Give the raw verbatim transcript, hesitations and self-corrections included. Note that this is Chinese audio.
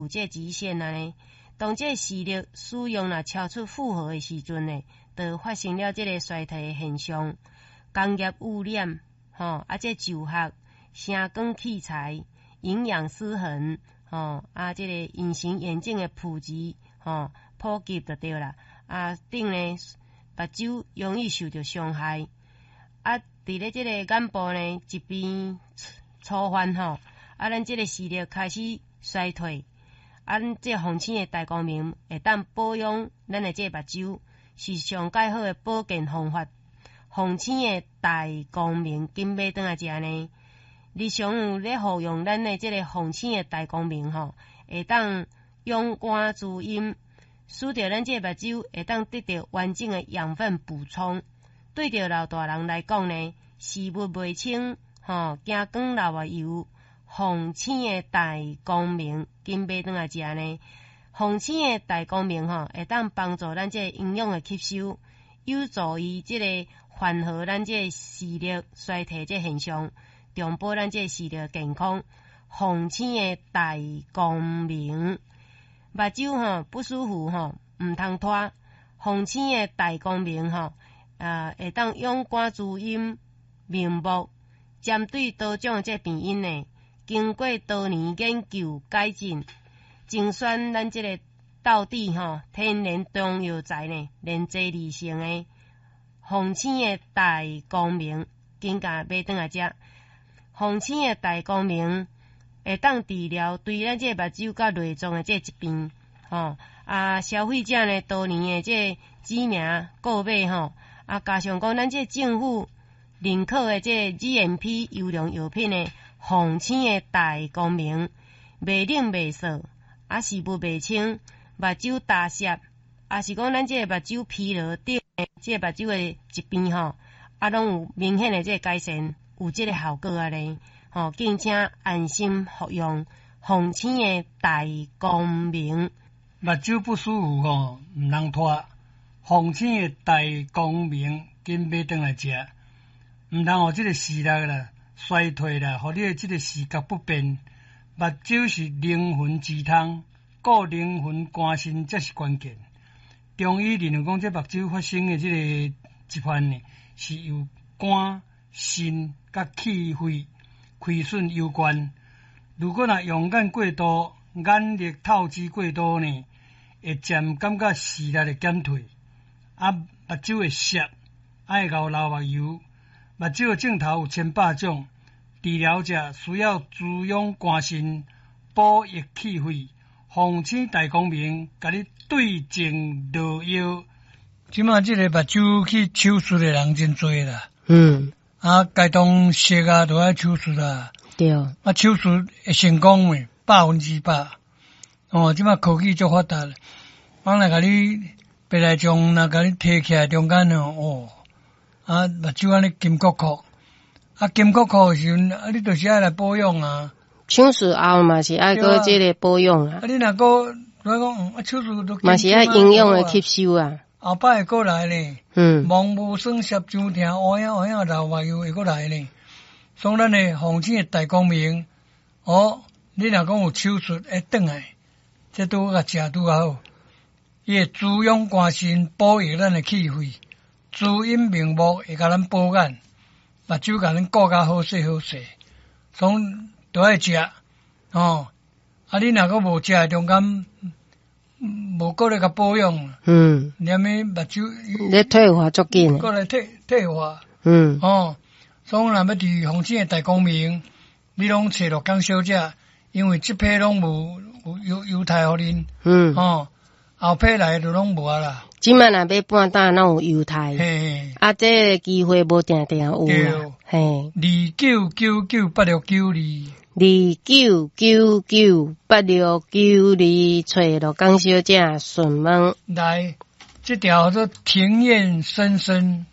有这极限啊呢。当这视力使用若超出负荷的时阵呢，就发生了这个衰退的现象。工业污染，吼、啊，这就学、声光器材、营养失衡，吼、啊，这个隐形眼镜的普及，吼、普及就对啦。啊，顶呢，目睭容易受到伤害。啊，伫咧这个眼部呢，疾病触犯吼，啊，咱这个视力开始衰退。啊，这红星的大光明会当保养咱的这目睭，是上介好的保健方法。红星的大光明金买转来食呢，日常有咧服用咱的这个红星的大光明吼，会当用肝滋阴，使得咱这目睭会当得到完整的养分补充。对着老大人来讲呢，视物袂清，吼，惊光流啊油。红星的大光明金买转来食呢，红星的大光明吼，会当帮助咱这营养的吸收，有助于这个缓和咱这视力衰退这现象，重保咱这视力健康。红星的大光明，目睭吼不舒服吼，唔通拖。红星的大光明吼，啊，会当用肝滋阴明目，针对多种这病因呢。经过多年研究改进，精选咱这个道地吼天然中药材呢，连接理性的红星的大光明，紧甲买转来食。红星的大光明会当治疗对咱这目睭甲内脏的这疾病，吼啊消费者呢多年的这知名购买吼，啊加上讲咱这政府认可的这 G M P 优良药品呢。红星的大光明，袂冷袂涩，啊视物袂清，目睭大涩，啊是讲咱这个目睭疲劳等这个目睭的疾病吼，啊拢有明显的这个改善，有这个效果啊咧，吼，敬请安心服用红星的大光明。 目睭不舒服吼，唔通拖，红星的大光明紧买转来食，唔通互这个视力啦。衰退啦，互你的这个视觉不便。目睭是灵魂之汤，顾灵魂肝肾才是关键。中医认为讲，这目睭发生的这个疾患呢，是由肝、肾甲气血亏损有关。如果若用眼过度、眼力透支过度呢，会渐感觉视力会减退，啊，目睭会涩，爱流流目油。目睭的镜头有千百种，治疗者需要滋养肝肾、补益气血。红星大光明，甲你对症落药。即马即个目睭去手术的人真多啦， 嗯， 啊，该当色啊都爱手术啦， 对， 啊，手术会成功诶，百分之百。哦，即马科技足发达，我来甲你白内障，若甲你摕起来中间哦，哦。啊，目睭安尼金国壳，啊金国壳时阵，啊你就是爱来保养啊。 手术后嘛是爱个这个保养啊。 啊，你若个来讲，啊手术都嘛是爱营养的吸收啊。 后摆会过来呢。 嗯。 望无酸涩伤疼，乌影乌影流目油会过来呢。所以咱的红星的大光明，哦，你若讲有手术会转来，这拄甲食拄好，伊会滋养肝肾，补益咱的气血。滋阴明目会甲咱保眼，目睭甲咱顾甲好势好势，所以都爱食哦。啊，你若个无食，中间无过来甲保养， 嗯， 连咩目睭咧退化足紧， 过来退退化， 嗯， 哦，所以若要伫红星的大光明，你拢找落江小姐，因为即批拢无有优优待互恁， 嗯， 哦，后批来就拢无啊啦。 即摆若要半打，拢有优待， 嘿， 啊，这个机会无定定有啦，嘿， 二九九九八六九二， 二九九九八六九二，找落江小姐询问。 来，这条做庭院深深。